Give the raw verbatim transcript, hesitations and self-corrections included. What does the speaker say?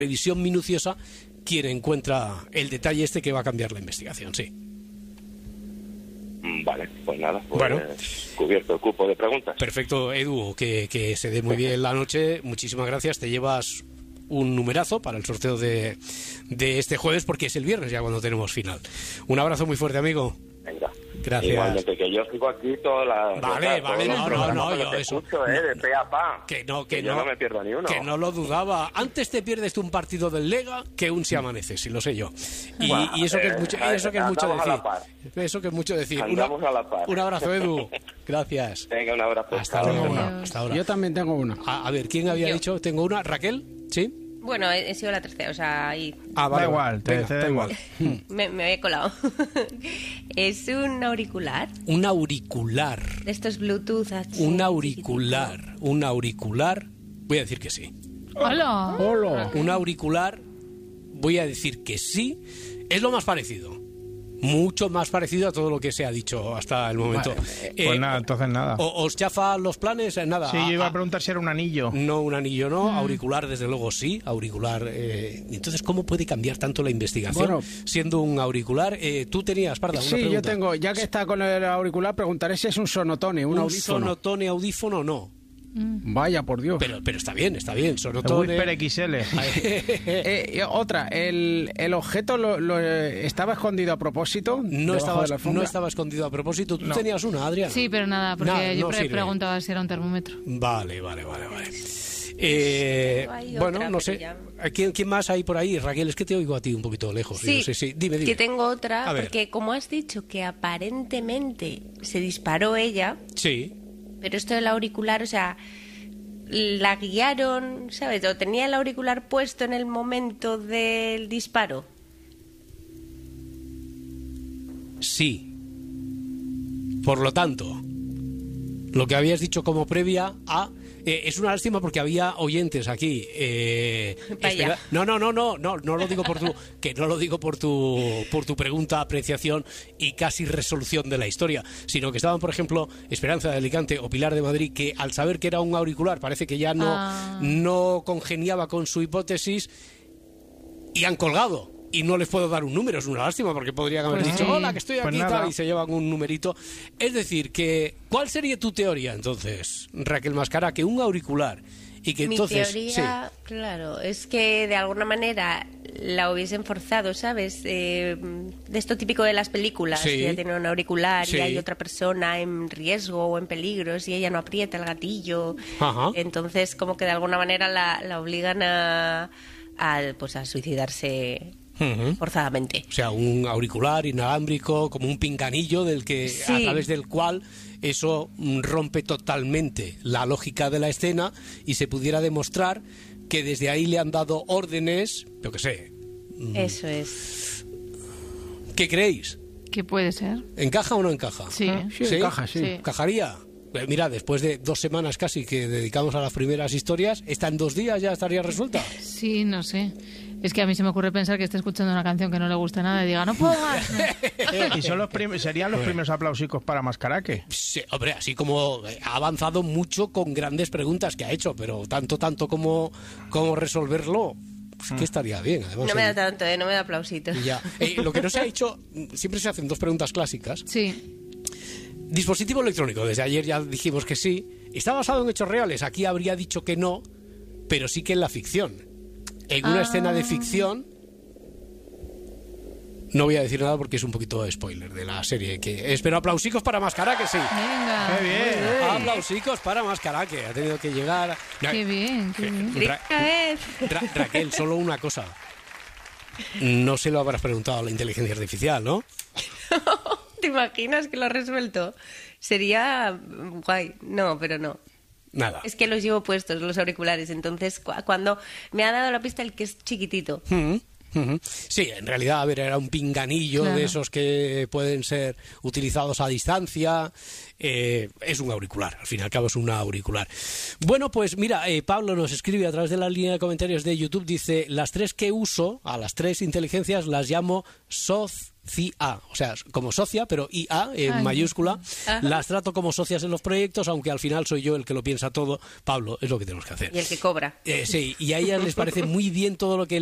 revisión minuciosa quien encuentra el detalle este que va a cambiar la investigación, sí. Vale, pues nada, pues bueno, eh, cubierto el cupo de preguntas. Perfecto, Edu, que, que se dé muy bien la noche. Muchísimas gracias, te llevas un numerazo para el sorteo de, de este jueves, porque es el viernes ya cuando tenemos final. Un abrazo muy fuerte, amigo. Venga. Gracias. Igualmente, que yo sigo aquí toda la... Vale, todos vale, los no, no, programas no, que yo te eso... escucho, eh, de pe a pa. Que no, que, que no, yo no me pierdo ni uno. Que no lo dudaba. Antes te pierdes tú un partido del Lega que un si amanece, si lo sé yo. Y, bueno, y eso que es mucho, eh, eso que es mucho decir. Eso que es mucho decir. Andamos una, a la par. Un abrazo, Edu. Gracias. Venga, un abrazo. Hasta ahora. Una, hasta ahora. Yo también tengo una. A, a ver, ¿quién había yo. dicho? Tengo una. ¿Raquel? ¿Sí? Bueno, he, he sido la tercera, o sea, ahí... Ah, vale, da igual, te, venga, te da igual. me, me había colado. ¿Es un auricular? Un auricular. De estos Bluetooth. H, un auricular. Un auricular. Voy a decir que sí. ¡Hola! ¡Hola! Un auricular. Voy a decir que sí. Es lo más parecido. Mucho más parecido a todo lo que se ha dicho hasta el momento. Vale, eh, pues nada, entonces nada. O, ¿Os chafa los planes? Nada. Sí, yo iba a preguntar si era un anillo. No, un anillo no. Mm. Auricular, desde luego, sí. Auricular. Eh, entonces, ¿cómo puede cambiar tanto la investigación bueno, siendo un auricular? Eh, Tú tenías, Parda, una sí, pregunta. yo tengo. Ya que está con el auricular, preguntaré si es un sonotone, un, un audífono. Un sonotone audífono, no. Vaya, por Dios. Pero, pero está bien, está bien. Sonotone. Whisper equis ele. eh, otra, ¿el, el objeto lo, lo, estaba escondido a propósito? No estaba, no estaba escondido a propósito. Tú no. tenías una, Adrián. Sí, pero nada, porque nada, yo no pre preguntaba si era un termómetro. Vale, vale, vale, vale. Eh, bueno, otra, no sé. Ya... ¿Quién, ¿Quién más hay por ahí? Raquel, es que te oigo a ti un poquito lejos. Sí, no sé, sí. Dime, dime. Que tengo otra, porque como has dicho que aparentemente se disparó ella... Sí. Pero esto del auricular, o sea, la guiaron, ¿sabes? ¿O tenía el auricular puesto en el momento del disparo? Sí. Por lo tanto, lo que habías dicho como previa a... Eh, es una lástima porque había oyentes aquí. Eh, espera, no, no, no, no, no, no lo digo por tu, que no lo digo por tu, por tu pregunta, apreciación y casi resolución de la historia, sino que estaban, por ejemplo, Esperanza de Alicante o Pilar de Madrid, que al saber que era un auricular parece que ya no, ah. no congeniaba con su hipótesis y han colgado. Y no les puedo dar un número, es una lástima, porque podrían haber pues dicho, sí. hola, que estoy aquí pues y tal, y se llevan un numerito. Es decir, que ¿cuál sería tu teoría, entonces, Raquel Mascara? Que un auricular y que Mi entonces... teoría, sí. claro, es que de alguna manera la hubiesen forzado, ¿sabes? Eh, de esto típico de las películas, sí. que ella tiene un auricular sí. y hay otra persona en riesgo o en peligro, si ella no aprieta el gatillo. Ajá. Entonces, como que de alguna manera la, la obligan a, a, pues a suicidarse... Uh-huh. forzadamente. O sea, un auricular inalámbrico, como un pinganillo del que sí. a través del cual eso rompe totalmente la lógica de la escena y se pudiera demostrar que desde ahí le han dado órdenes, yo qué sé. Eso es. ¿Qué creéis? ¿Qué puede ser? ¿Encaja o no encaja? Sí, sí, sí encaja, sí. sí. ¿Encajaría? Mira, después de dos semanas casi que dedicamos a las primeras historias, ¿esta en dos días ya estaría resuelta? Sí, no sé. Es que a mí se me ocurre pensar que esté escuchando una canción que no le gusta nada y diga, no puedo más. ¿Y son los serían los primeros aplausicos para Mascaraque? Sí, hombre, así como ha avanzado mucho con grandes preguntas que ha hecho, pero tanto, tanto como, como resolverlo... Pues que estaría bien. Además, no me da tanto, ¿eh? No me da aplausitos. Ya. Eh, lo que no se ha hecho, siempre se hacen dos preguntas clásicas. Sí. Dispositivo electrónico, desde ayer ya dijimos que sí. ¿Está basado en hechos reales? Aquí habría dicho que no, pero sí que en la ficción. En una ah. escena de ficción, no voy a decir nada porque es un poquito de spoiler de la serie. Que espero aplausicos para Mascaraque, sí. Venga. Qué bien. bien. Aplausicos para Mascaraque. Ha tenido que llegar. Qué bien, qué bien. Ra Ra Raquel, solo una cosa. No se lo habrás preguntado a la inteligencia artificial, ¿no? ¿Te imaginas que lo ha resuelto? Sería guay. No, pero no. Nada. Es que los llevo puestos, los auriculares. Entonces, cu cuando me ha dado la pista el que es chiquitito. Mm-hmm. Uh-huh. Sí, en realidad, a ver, era un pinganillo claro. de esos que pueden ser utilizados a distancia. Eh, es un auricular, al fin y al cabo es un auricular. Bueno, pues mira, eh, Pablo nos escribe a través de la línea de comentarios de YouTube, dice, las tres que uso, a las tres inteligencias las llamo Soz C I A, o sea, como socia, pero I A en Ay, mayúscula. Ajá. Las trato como socias en los proyectos, aunque al final soy yo el que lo piensa todo. Pablo, es lo que tenemos que hacer. Y el que cobra. Eh, sí, y a ellas les parece muy bien todo lo que